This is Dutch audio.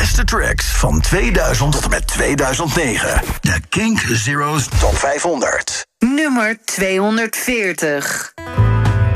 beste tracks van 2000 tot en met 2009. De Kink Zero's Top 500. Nummer 240.